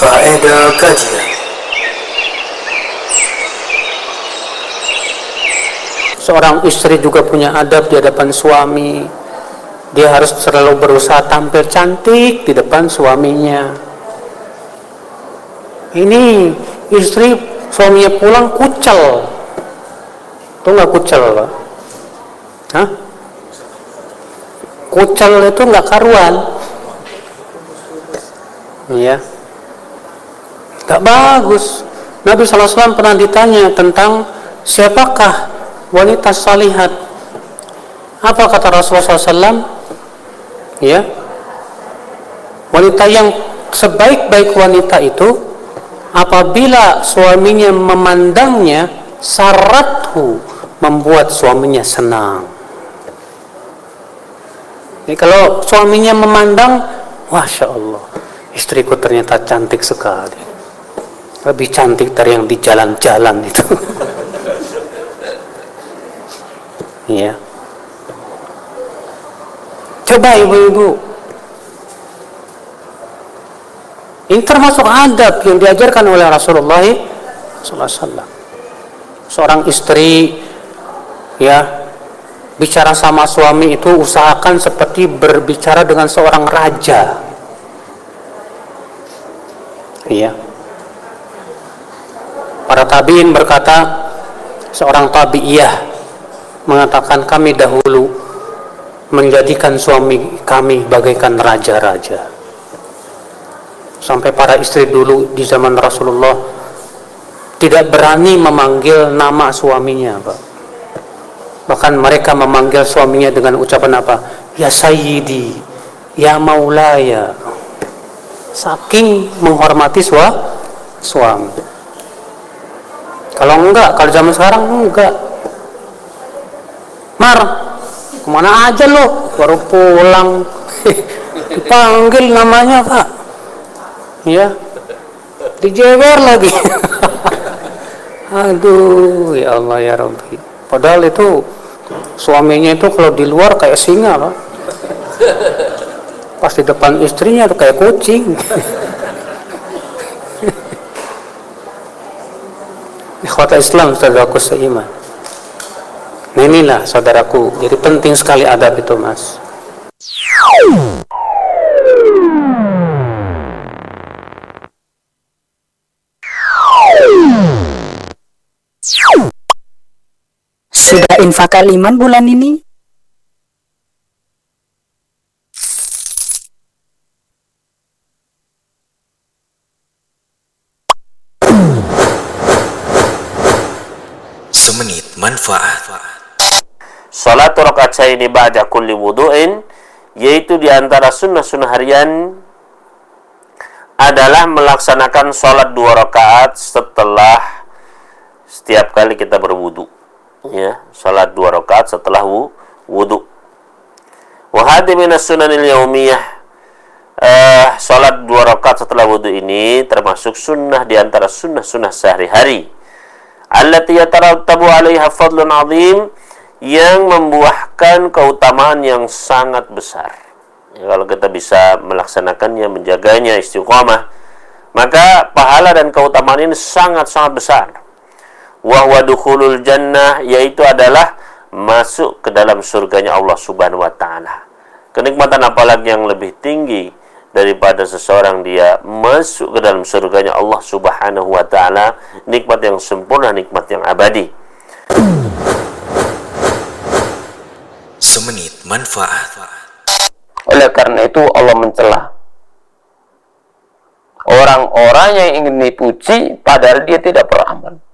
Faedah kajian. Seorang istri juga punya adab di hadapan suami. Dia harus selalu berusaha tampil cantik di depan suaminya. Ini istri suaminya pulang kucel. Itu nggak kucel, Pak? Hah? Kucel itu nggak karuan. Iya. Nggak bagus. Nabi SAW pernah ditanya tentang siapakah wanita salihat. Apa kata Rasulullah SAW? Ya, wanita yang sebaik-baik wanita itu apabila suaminya memandangnya, sarathu, membuat suaminya senang. Jadi kalau suaminya memandang, Masya Allah, istriku ternyata cantik sekali, lebih cantik dari yang di jalan-jalan itu. Iya. Coba ibu-ibu, ini termasuk adab yang diajarkan oleh Rasulullah SAW. Seorang istri, ya, bicara sama suami itu usahakan seperti berbicara dengan seorang raja. Iya. Para tabi'in berkata, seorang tabi'iyah mengatakan, kami dahulu menjadikan suami kami bagaikan raja-raja. Sampai para istri dulu di zaman Rasulullah tidak berani memanggil nama suaminya, Pak. Bahkan mereka memanggil suaminya dengan ucapan apa? Ya Sayyidi, Ya Maulaya. Saking menghormati suami. Kalau zaman sekarang enggak. Mar, kemana aja lo? Baru pulang. Dipanggil namanya, Pak. Ya. Dijewer lagi. Aduh, ya Allah ya Rabbi. Padahal itu suaminya itu kalau di luar kayak singa, Pak. Pas di depan istrinya tuh kayak kucing. Ikhwata Islam, saudaraku seiman. Nah, inilah saudaraku, jadi penting sekali adab itu, Mas. Sudah infak iman bulan ini? Semenit manfaat. Salat raka'ataini ba'da kulli wudu'in, yaitu di antara sunnah-sunnah harian adalah melaksanakan salat 2 rakaat setelah setiap kali kita berwudu. Ya, salat 2 rakaat setelah wudu. Wa hadhi minas sunanil yaumiyah. Salat 2 rakaat setelah wudu ini termasuk sunnah di antara sunnah-sunnah sehari-hari. Allati yatarattabu 'alaiha fadlun 'azim, yang membuahkan keutamaan yang sangat besar. Ya, kalau kita bisa melaksanakannya, menjaganya, istiqamah, maka pahala dan keutamaan ini sangat-sangat besar. Wa huwa dukhulul jannah, yaitu adalah masuk ke dalam surganya Allah Subhanahu wa taala. Kenikmatan apalagi yang lebih tinggi daripada seseorang dia masuk ke dalam surganya Allah Subhanahu wa taala, nikmat yang sempurna, nikmat yang abadi. Semenit manfaat. Oleh karena itu Allah mencela orang-orang yang ingin dipuji padahal dia tidak beramal.